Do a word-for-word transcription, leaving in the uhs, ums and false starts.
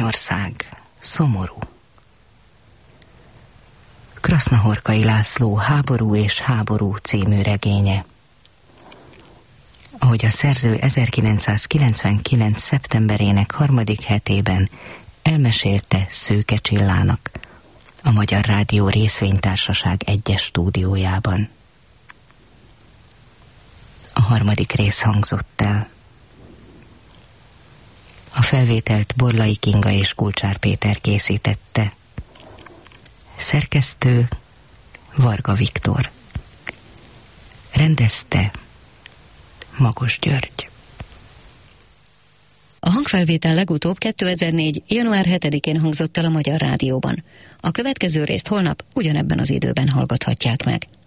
Magyarország szomorú. Krasznahorkai László Háború és háború című regénye. Ahogy a szerző ezerkilencszázkilencvenkilenc. szeptemberének harmadik hetében elmesélte Szőke Csillának, a Magyar Rádió Részvénytársaság egyes stúdiójában. A harmadik rész hangzott el. A felvételt Borlai Kinga és Kulcsár Péter készítette. Szerkesztő Varga Viktor. Rendezte Magos György. A hangfelvétel legutóbb kétezer-négy. január hetedikén hangzott el a Magyar Rádióban. A következő részt holnap ugyanebben az időben hallgathatják meg.